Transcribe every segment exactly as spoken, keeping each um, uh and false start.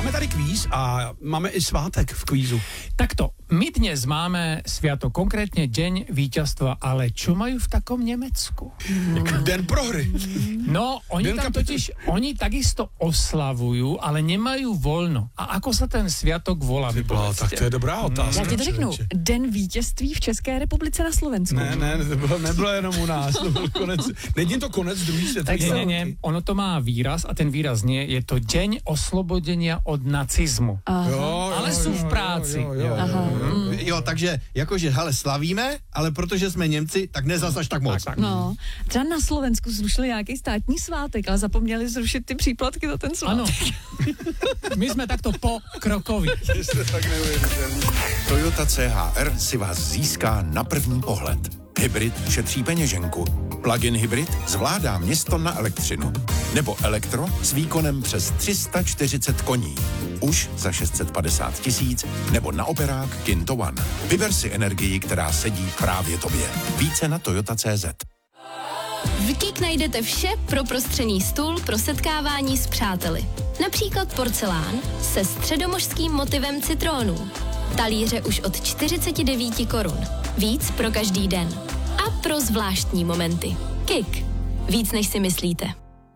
Máme tady kvíz a máme i svátek v kvízu. Takto, my dnes máme sviatok, konkrétne deň víťazstva, ale čo majú v takom Nemecku? Hmm. Den prohry. No, oni Den tam kapitol. totiž, oni takisto oslavujú, ale nemajú voľno. A ako sa ten sviatok volá? Vy Byla, tak to je dobrá otázka. Já ti to řeknu. člověče. Den vítězství v České republice na Slovensku. Ne, ne, to bylo, nebylo jenom u nás, to byl konec. Není to konec druhý světový Tak nie, války? nie, ono to má výraz a ten výraz nie, je to deň oslobodenia od nacizmu. Aha. Jo, Ale jo, sú jo, v práci. Jo, jo, jo, Aha. jo. Jo, takže jakože, hele, slavíme, ale protože jsme Němci, tak nezas až tak moc. Tak, tak. No, třeba na Slovensku zrušili nějaký státní svátek, ale zapomněli zrušit ty příplatky za ten Áno, svátek. my sme takto po krokovi. Jste tak neuvěřitelný. Toyota C H R si vás získá na první pohled. Hybrid šetří peněženku. Plug-in hybrid zvládá město na elektřinu. Nebo elektro s výkonem přes tři sta čtyřicet koní. Už za šest set padesát tisíc nebo na operák Kinto One. Vyber si energii, která sedí právě tobě. Více na Toyota tečka cé zet. V Kik najdete vše pro prostřený stůl pro setkávání s přáteli. Například porcelán se středomořským motivem citrónů. Talíře už od čtyřicet devět korun. Víc pro každý den. A pro zvláštní momenty. Kik. Víc než si myslíte.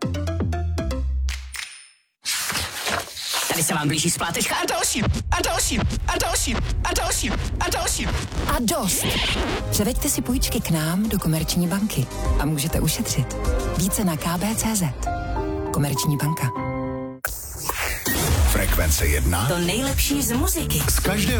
Tady se vám blíží splátečka a další, a další, a další, a další, a další. A dost! Převeďte si půjčky k nám do Komerční banky a můžete ušetřit. Více na k b tečka cé zet. Komerční banka. Frekvence jedna. To nejlepší z muziky. Z každého